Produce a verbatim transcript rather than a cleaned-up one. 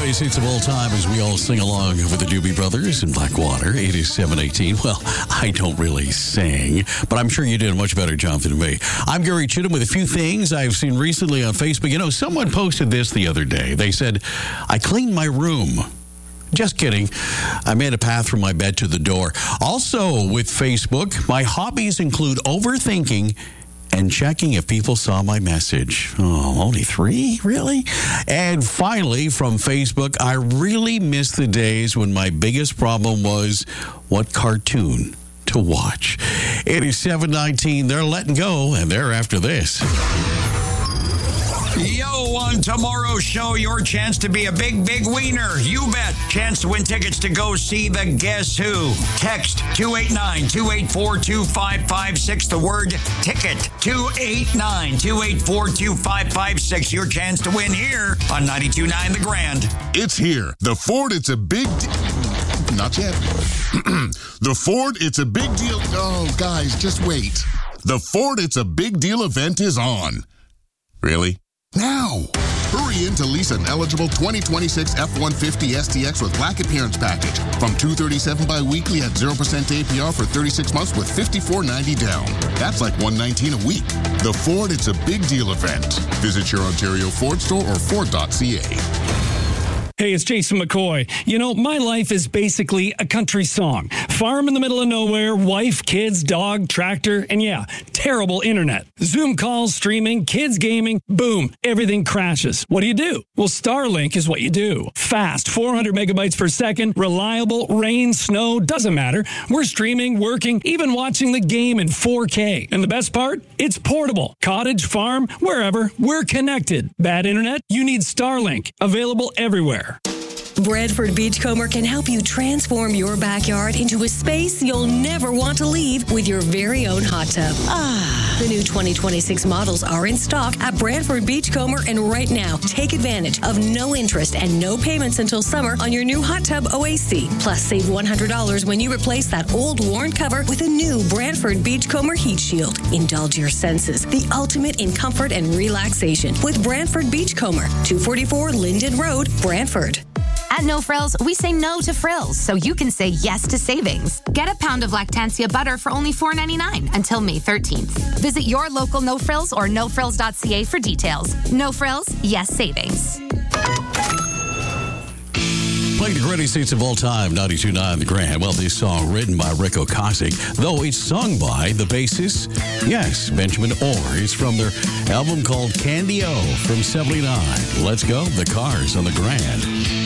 greatest hits of all time as we all sing along with the Doobie Brothers in Blackwater. It is seven eighteen. Well, I don't really sing, but I'm sure you did a much better job than me. I'm Gary Chittum with a few things I've seen recently on Facebook. You know, someone posted this the other day. They said, I cleaned my room. Just kidding. I made a path from my bed to the door. Also with Facebook, my hobbies include overthinking and checking if people saw my message. Oh, only three? Really? And finally, from Facebook, I really miss the days when my biggest problem was what cartoon to watch. It is seven nineteen. They're letting go, and they're after this. Yo, on tomorrow's show, your chance to be a big, big wiener. You bet. Chance to win tickets to go see the Guess Who. Text two eight nine, two eight four, two five five six, the word ticket. two eight nine, two eight four, two five five six. Your chance to win here on ninety-two point nine The Grand. It's here. The Ford, it's a big... De- Not yet. The Ford, it's a big deal... Oh, guys, just wait. The Ford, it's a big deal event is on. Really? Now! Hurry in to lease an eligible twenty twenty-six F one fifty S T X with Black Appearance Package from two hundred thirty-seven dollars bi-weekly at zero percent A P R for thirty-six months with fifty-four ninety down. That's like one hundred nineteen dollars a week. The Ford, it's a big deal event. Visit your Ontario Ford store or Ford dot C A. Hey, it's Jason McCoy. You know, my life is basically a country song. Farm in the middle of nowhere, wife, kids, dog, tractor, and yeah, terrible internet. Zoom calls, streaming, kids gaming, boom, everything crashes. What do you do? Well, Starlink is what you do. Fast, four hundred megabytes per second, reliable, rain, snow, doesn't matter. We're streaming, working, even watching the game in four K. And the best part? It's portable. Cottage, farm, wherever, we're connected. Bad internet? You need Starlink. Available everywhere. Brantford Beachcomber can help you transform your backyard into a space you'll never want to leave with your very own hot tub. Ah, the new twenty twenty-six models are in stock at Brantford Beachcomber, and right now, take advantage of no interest and no payments until summer on your new hot tub O A C. Plus, save one hundred dollars when you replace that old worn cover with a new Brantford Beachcomber heat shield. Indulge your senses, the ultimate in comfort and relaxation with Brantford Beachcomber, two forty-four Linden Road, Brantford. At No Frills, we say no to frills, so you can say yes to savings. Get a pound of Lactantia butter for only four ninety-nine until May thirteenth. Visit your local No Frills or no frills dot c a for details. No Frills, yes savings. Playing the greatest hits of all time, ninety-two point nine The Grand. Well, this song written by Rick Ocasek, though it's sung by the bassist, yes, Benjamin Orr. It's from their album called Candy O from seventy-nine. Let's go, The Cars on The Grand.